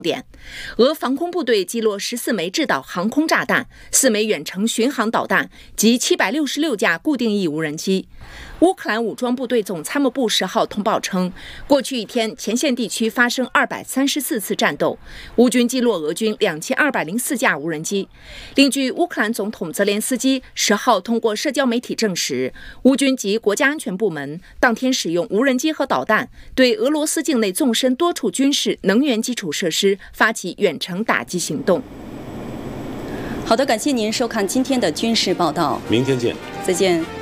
点。俄防空部队击落14枚制导航空炸弹、4枚远程巡航导弹及766架固定翼无人机。乌克兰武装部队总参谋部10号通报称，过去一天前线地区发生234次战斗，乌军击落俄军2204架无人机。另据乌克兰总统泽连斯基10号通过社交媒体证实，乌军及国家安全部门当天使用无人机和导弹对俄罗斯境内纵深多处军事、能源基础设施发起远程打击行动。 好的，感谢您收看今天的军事报道， 明天见， 再见。